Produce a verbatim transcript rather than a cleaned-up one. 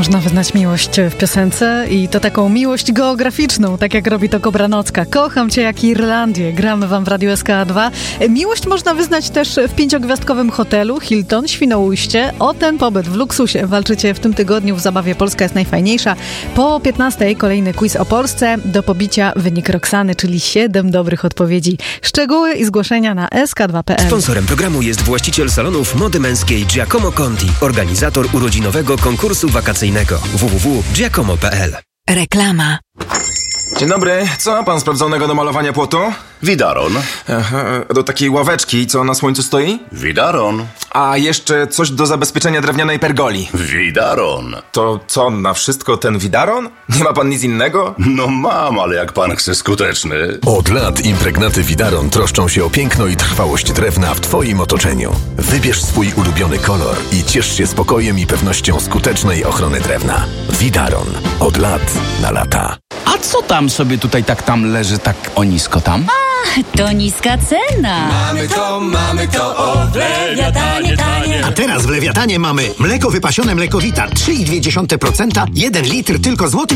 Można wyznać miłość w piosence i to taką miłość geograficzną, tak jak robi to Kobra Nocka. Kocham cię jak Irlandię. Gramy wam w Radiu S K dwa. Miłość można wyznać też w pięciogwiazdkowym hotelu Hilton Świnoujście. O ten pobyt w luksusie walczycie w tym tygodniu w zabawie Polska jest najfajniejsza. Po piętnastej kolejny quiz o Polsce. Do pobicia wynik Roxany, czyli siedem dobrych odpowiedzi. Szczegóły i zgłoszenia na s k dwa kropka p l. Sponsorem programu jest właściciel salonów mody męskiej Giacomo Conti, organizator urodzinowego konkursu wakacyjnego w w w kropka giacomo kropka p l. Reklama. Dzień dobry, co ma pan sprawdzonego do malowania płotu? Widaron. Aha, do takiej ławeczki, co na słońcu stoi? Widaron. A jeszcze coś do zabezpieczenia drewnianej pergoli. Widaron. To co, na wszystko ten widaron? Nie ma pan nic innego? No mam, ale jak pan chce skuteczny. Od lat impregnaty Widaron troszczą się o piękno i trwałość drewna w twoim otoczeniu. Wybierz swój ulubiony kolor i ciesz się spokojem i pewnością skutecznej ochrony drewna. Widaron. Od lat na lata. A co tam sobie tutaj tak tam leży tak o nisko tam? A, to niska cena. Mamy to, mamy to, o w Lewiatanie tanie. A teraz w Lewiatanie mamy mleko wypasione Mlekowita trzy i dwie dziesiąte procent, jeden litr tylko złoty